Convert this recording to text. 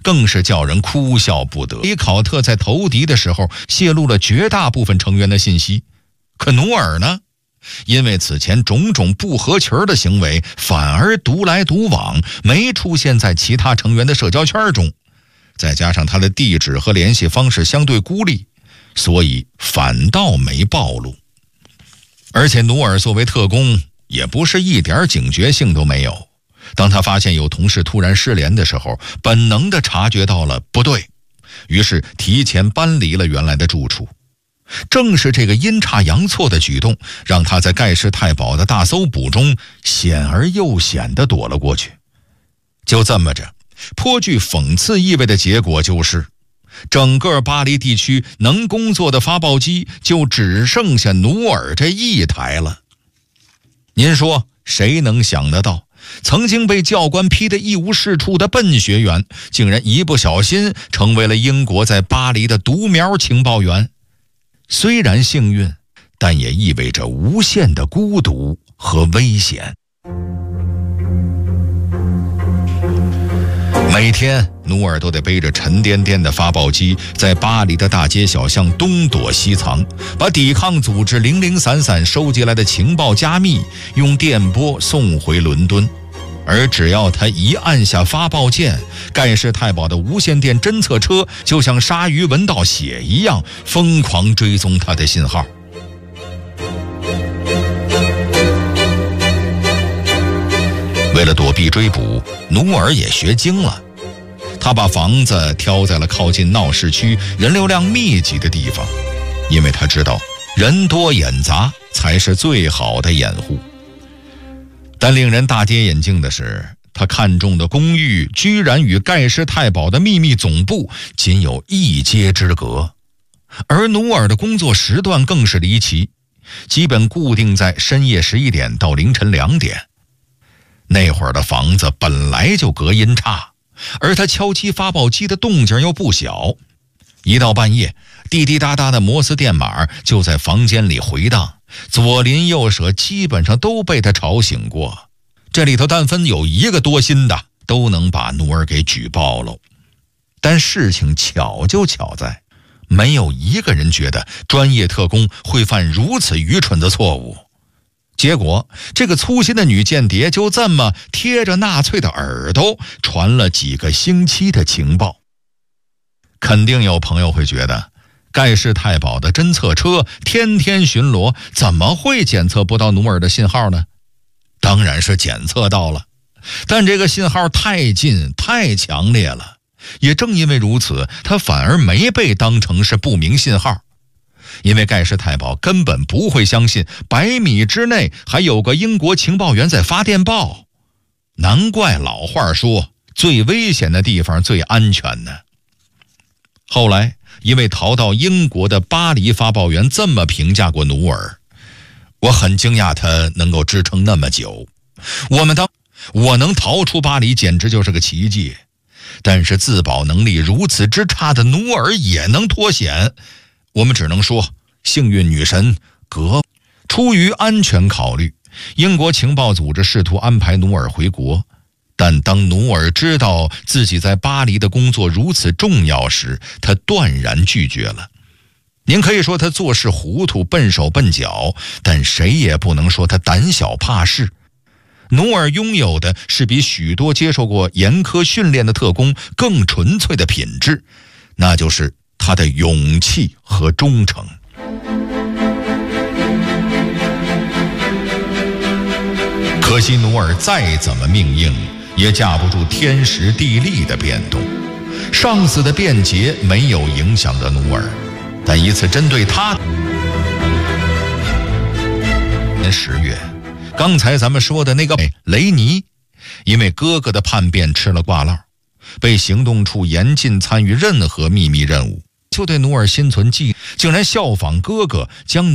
更是叫人哭笑不得。里考特在投敌的时候泄露了绝大部分成员的信息，可努尔呢？因为此前种种不合群的行为，反而独来独往，没出现在其他成员的社交圈中。再加上他的地址和联系方式相对孤立，所以反倒没暴露。而且努尔作为特工，也不是一点警觉性都没有。当他发现有同事突然失联的时候，本能地察觉到了不对，于是提前搬离了原来的住处。正是这个阴差阳错的举动，让他在盖世太保的大搜捕中险而又险地躲了过去。就这么着，颇具讽刺意味的结果就是，整个巴黎地区能工作的发报机就只剩下努尔这一台了。您说谁能想得到，曾经被教官批得一无是处的笨学员，竟然一不小心成为了英国在巴黎的独苗情报员？虽然幸运，但也意味着无限的孤独和危险。每天努尔都得背着沉甸甸的发报机，在巴黎的大街小巷东躲西藏，把抵抗组织零零散散收集来的情报加密，用电波送回伦敦。而只要他一按下发报键，盖世太保的无线电侦测车就像鲨鱼闻到血一样，疯狂追踪他的信号。为了躲避追捕，努尔也学精了。他把房子挑在了靠近闹市区、人流量密集的地方，因为他知道人多眼杂才是最好的掩护。但令人大跌眼镜的是，他看中的公寓居然与盖世太保的秘密总部仅有一街之隔，而努尔的工作时段更是离奇，基本固定在深夜11点到凌晨2点。那会儿的房子本来就隔音差，而他敲击发报机的动静又不小，一到半夜，滴滴答答的摩斯电码就在房间里回荡，左邻右舍基本上都被他吵醒过。这里头但分有一个多心的，都能把努尔给举报了。但事情巧就巧在，没有一个人觉得专业特工会犯如此愚蠢的错误。结果这个粗心的女间谍就这么贴着纳粹的耳朵传了几个星期的情报。肯定有朋友会觉得，盖世太保的侦测车天天巡逻，怎么会检测不到努尔的信号呢？当然是检测到了，但这个信号太近太强烈了，也正因为如此，他反而没被当成是不明信号。因为盖世太保根本不会相信100米之内还有个英国情报员在发电报，难怪老话说最危险的地方最安全呢。后来一位逃到英国的巴黎发报员这么评价过努尔：我很惊讶他能够支撑那么久，我能逃出巴黎简直就是个奇迹，但是自保能力如此之差的努尔也能脱险，我们只能说幸运女神出于安全考虑，英国情报组织试图安排努尔回国，但当努尔知道自己在巴黎的工作如此重要时，他断然拒绝了。您可以说他做事糊涂笨手笨脚，但谁也不能说他胆小怕事。努尔拥有的是比许多接受过严苛训练的特工更纯粹的品质，那就是他的勇气和忠诚。可惜努尔再怎么命硬，也架不住天时地利的变动。上司的便捷没有影响到努尔，但一次针对他10月，刚才咱们说的那个雷尼，因为哥哥的叛变吃了挂烙，被行动处严禁参与任何秘密任务，就对努尔心存忌，竟然效仿哥哥将